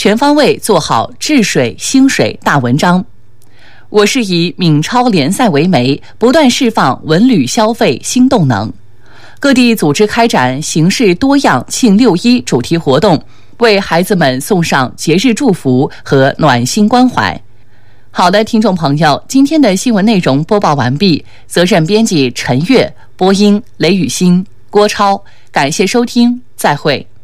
全方位做好治水兴水大文章。我是以闽超联赛为媒，不断释放文旅消费新动能。各地组织开展形式多样庆6·1主题活动，为孩子们送上节日祝福和暖心关怀。好的，听众朋友，今天的新闻内容播报完毕，责任编辑陈悦，播音雷雨欣、郭超，感谢收听，再会。